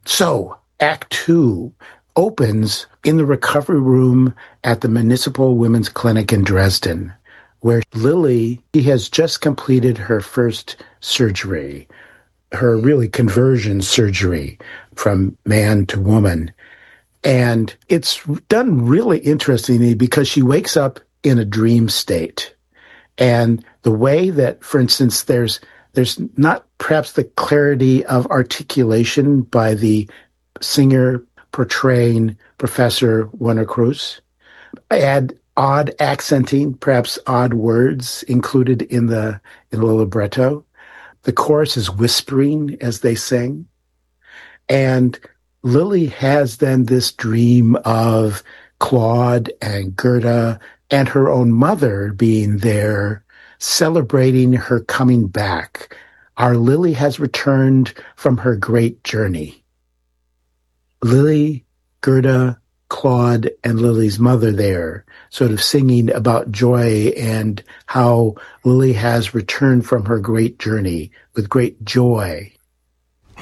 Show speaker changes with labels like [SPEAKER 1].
[SPEAKER 1] So, Act Two opens in the recovery room at the Municipal Women's Clinic in Dresden, where Lily, she has just completed her first surgery, her really conversion surgery from man to woman. And it's done really interestingly because she wakes up in a dream state. And the way that, for instance, there's not perhaps the clarity of articulation by the singer portraying Professor Wunderkruse. I add odd accenting, perhaps odd words included in the libretto. The chorus is whispering as they sing. And Lily has then this dream of Claude and Gerda and her own mother being there, celebrating her coming back. Our Lily has returned from her great journey. Lily, Gerda, Claude, and Lily's mother there, sort of singing about joy and how Lily has returned from her great journey with great joy.